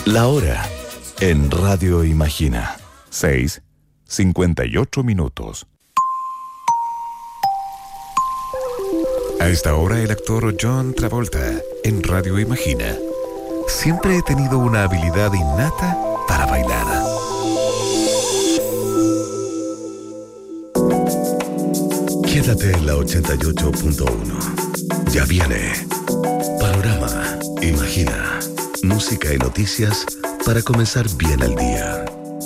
La hora en Radio Imagina. 6:58. A esta hora el actor John Travolta en Radio Imagina. Siempre he tenido una habilidad innata para bailar. Quédate en la 88.1. Ya viene Panorama Imagina. Música y noticias para comenzar bien el día.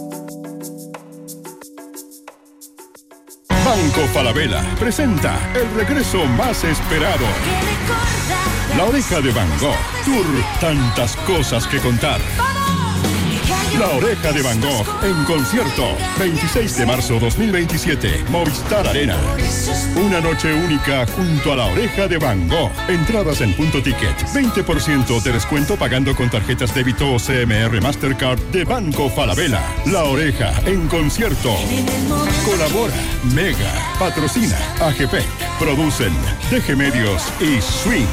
Banco Falabella presenta el regreso más esperado. La Oreja de Van Gogh Tour, tantas cosas que contar. La Oreja de Van Gogh en concierto, 26 de marzo 2027, Movistar Arena. Una noche única junto a La Oreja de Van Gogh. Entradas en Punto Ticket, 20% de descuento pagando con tarjetas débito o CMR Mastercard de Banco Falabella. La Oreja en concierto. Colabora Mega, patrocina AGP, producen DG Medios y Swing.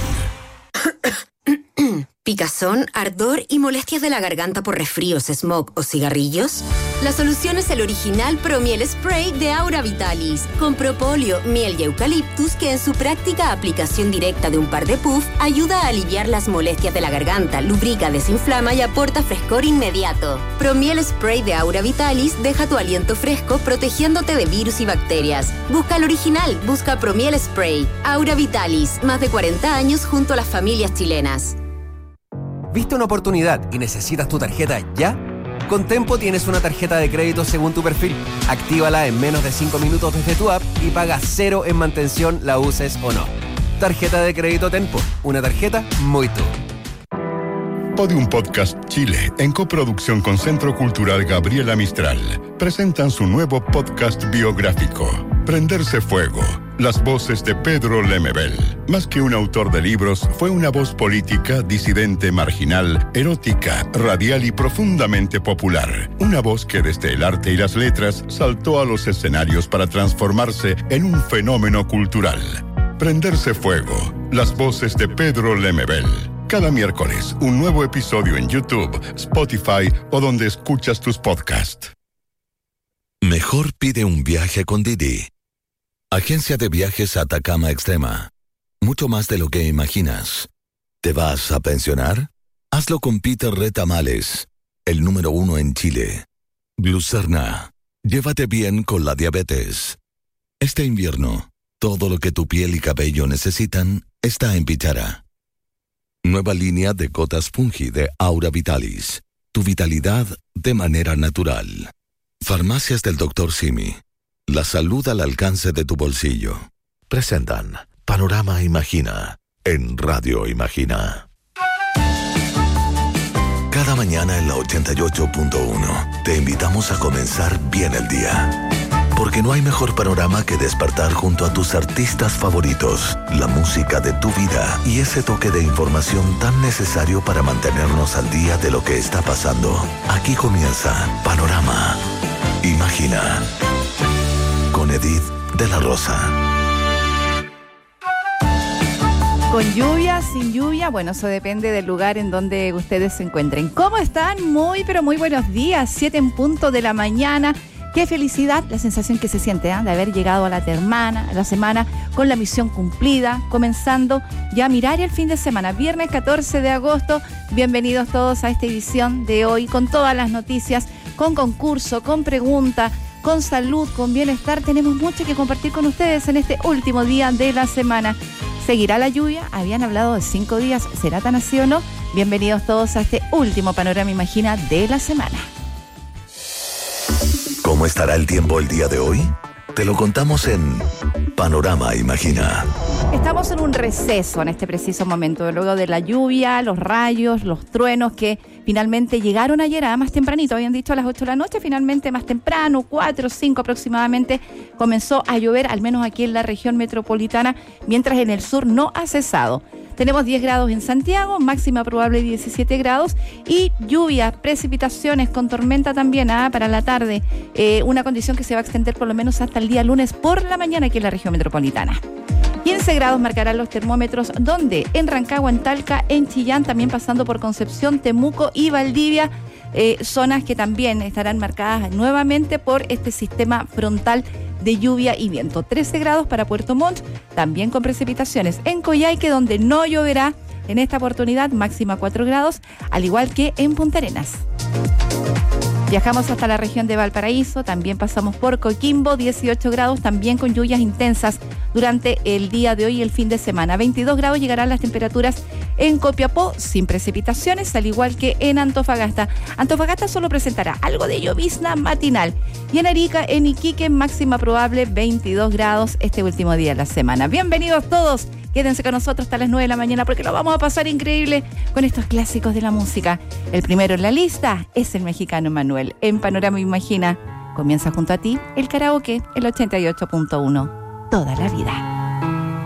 ¿Picazón, ardor y molestias de la garganta por resfríos, smog o cigarrillos? La solución es el original Promiel Spray de Aura Vitalis, con propóleo, miel y eucaliptus que en su práctica aplicación directa de un par de puff ayuda a aliviar las molestias de la garganta, lubrica, desinflama y aporta frescor inmediato. Promiel Spray de Aura Vitalis deja tu aliento fresco protegiéndote de virus y bacterias. Busca el original, busca Promiel Spray. Aura Vitalis, más de 40 años junto a las familias chilenas. ¿Viste una oportunidad y necesitas tu tarjeta ya? Con Tempo tienes una tarjeta de crédito según tu perfil. Actívala en menos de 5 minutos desde tu app y paga 0 en mantención, la uses o no. Tarjeta de crédito Tempo, una tarjeta muy tú. Podium Podcast Chile, en coproducción con Centro Cultural Gabriela Mistral, presentan su nuevo podcast biográfico, Prenderse Fuego. Las voces de Pedro Lemebel. Más que un autor de libros, fue una voz política, disidente, marginal, erótica, radial y profundamente popular. Una voz que desde el arte y las letras saltó a los escenarios para transformarse en un fenómeno cultural. Prenderse Fuego. Las voces de Pedro Lemebel. Cada miércoles, un nuevo episodio en YouTube, Spotify o donde escuchas tus podcasts. Mejor pide un viaje con Didi. Agencia de Viajes Atacama Extrema. Mucho más de lo que imaginas. ¿Te vas a pensionar? Hazlo con Peter Retamales, el número 1 en Chile. Glucerna. Llévate bien con la diabetes. Este invierno, todo lo que tu piel y cabello necesitan está en Pichara. Nueva línea de gotas Fungi de Aura Vitalis. Tu vitalidad de manera natural. Farmacias del Dr. Simi. La salud al alcance de tu bolsillo. Presentan Panorama Imagina en Radio Imagina. Cada mañana en la 88.1 te invitamos a comenzar bien el día. Porque no hay mejor panorama que despertar junto a tus artistas favoritos, la música de tu vida y ese toque de información tan necesario para mantenernos al día de lo que está pasando. Aquí comienza Panorama Imagina con Edith de la Rosa. Con lluvia, sin lluvia, bueno, eso depende del lugar en donde ustedes se encuentren. ¿Cómo están? Muy, pero muy buenos días. 7 en punto de la mañana. Qué felicidad, la sensación que se siente de haber llegado a la semana con la misión cumplida, comenzando ya a mirar el fin de semana. Viernes 14 de agosto, bienvenidos todos a esta edición de hoy con todas las noticias, con concurso, con pregunta, con salud, con bienestar. Tenemos mucho que compartir con ustedes en este último día de la semana. ¿Seguirá la lluvia? Habían hablado de 5 días. ¿Será tan así o no? Bienvenidos todos a este último Panorama Imagina de la semana. ¿Cómo estará el tiempo el día de hoy? Te lo contamos en Panorama Imagina. Estamos en un receso en este preciso momento, luego de la lluvia, los rayos, los truenos que finalmente llegaron ayer, más tempranito, habían dicho a las 8 de la noche, finalmente más temprano, 4 o 5 aproximadamente, comenzó a llover, al menos aquí en la región metropolitana, mientras en el sur no ha cesado. Tenemos 10 grados en Santiago, máxima probable 17 grados y lluvia, precipitaciones con tormenta también para la tarde. Una condición que se va a extender por lo menos hasta el día lunes por la mañana aquí en la región metropolitana. 15 grados marcarán los termómetros, donde en Rancagua, en Talca, en Chillán, también pasando por Concepción, Temuco y Valdivia, zonas que también estarán marcadas nuevamente por este sistema frontal de lluvia y viento. 13 grados para Puerto Montt, también con precipitaciones. En Coyhaique, donde no lloverá en esta oportunidad, máxima 4 grados, al igual que en Punta Arenas. Viajamos hasta la región de Valparaíso, también pasamos por Coquimbo, 18 grados, también con lluvias intensas durante el día de hoy y el fin de semana. 22 grados llegarán las temperaturas en Copiapó, sin precipitaciones, al igual que en Antofagasta. Antofagasta solo presentará algo de llovizna matinal. Y en Arica, en Iquique, máxima probable 22 grados este último día de la semana. Bienvenidos todos. Quédense con nosotros hasta las 9 de la mañana porque lo vamos a pasar increíble con estos clásicos de la música. El primero en la lista es el mexicano Manuel. En Panorama Imagina comienza junto a ti el karaoke, el 88.1. Toda la vida.